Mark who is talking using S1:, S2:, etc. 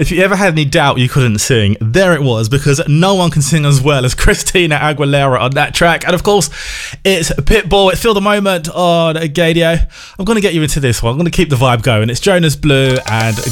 S1: If you ever had any doubt you couldn't sing, there it was, because no one can sing as well as Christina Aguilera on that track. And of course, it's Pitbull. It's Feel the Moment on Gaydio. I'm going to get you into this one. I'm going to keep the vibe going. It's Jonas Blue and